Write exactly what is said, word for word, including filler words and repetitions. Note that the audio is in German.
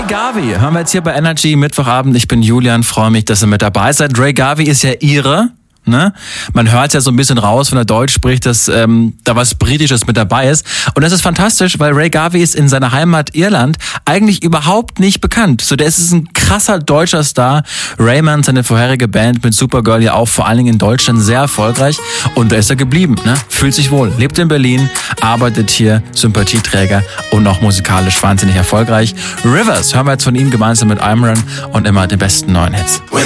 Garvey hören wir jetzt hier bei Energy Mittwochabend. Ich bin Julian, freue mich, dass ihr mit dabei seid. Ray Garvey ist ja Ire. Ne? Man hört ja so ein bisschen raus, wenn er Deutsch spricht, dass ähm, da was Britisches mit dabei ist. Und das ist fantastisch, weil Ray Garvey ist in seiner Heimat Irland eigentlich überhaupt nicht bekannt. So, der ist ein krasser deutscher Star. Raymond, seine vorherige Band mit Supergirl, ja auch vor allen Dingen in Deutschland sehr erfolgreich. Und da ist er geblieben, ne? Fühlt sich wohl, lebt in Berlin, arbeitet hier, Sympathieträger und auch musikalisch wahnsinnig erfolgreich. Rivers hören wir jetzt von ihm gemeinsam mit Imran und immer den besten neuen Hits. When